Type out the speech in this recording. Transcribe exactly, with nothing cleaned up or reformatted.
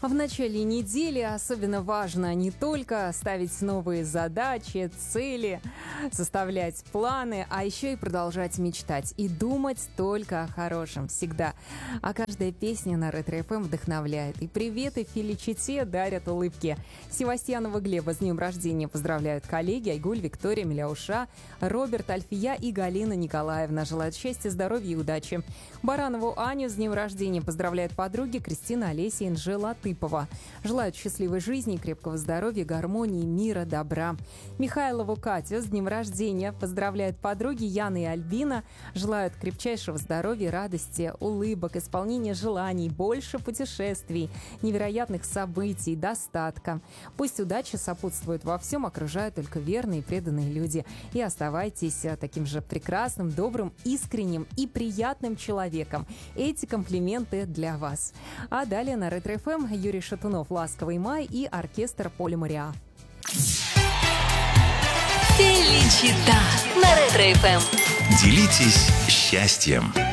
А в начале недели особенно важно не только ставить новые задачи, цели, составлять планы, а еще и продолжать мечтать и думать только о хорошем всегда. А каждая песня на Ретро-эф эм вдохновляет. И приветы Филичите дарят улыбки. Севастьянова Глеба с днем рождения поздравляют коллеги Айгуль, Виктория, Миляуша, Роберт, Альфия и Галина Николаевна. Желают счастья, здоровья и удачи. Баранову Аню с днем рождения поздравляют подруги Кристина, Олеся и Инжела Тыпова. Желают счастливой жизни, крепкого здоровья, гармонии, мира, добра. Михайлову Катю с днем рождения поздравляют подруги Яна и Альбина. Желают крепчайшего здоровья, радости, улыбок, исполнения желаний, больше путешествий, невероятных событий, достатка. Пусть удача сопутствует во всем, окружают только верные и преданные люди. И оставайтесь таким же прекрасным, добрым, искренним и приятным человеком. Эти комплименты для вас. А далее на Ретро-эф эм Юрий Шатунов, «Ласковый май» и оркестр Поля Мориа. Феличита на Ретро-эф эм. Делитесь счастьем.